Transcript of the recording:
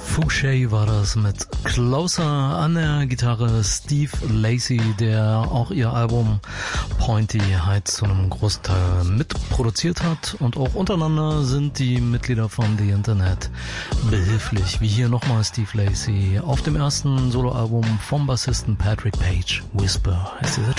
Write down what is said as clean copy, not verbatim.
Fouché war das mit Closer, an der Gitarre Steve Lacy, der auch ihr Album Pointy halt zu einem großen Teil mitproduziert hat, und auch untereinander sind die Mitglieder von The Internet behilflich, wie hier nochmal Steve Lacy auf dem ersten Soloalbum vom Bassisten Patrick Page. Whisper heißt dieser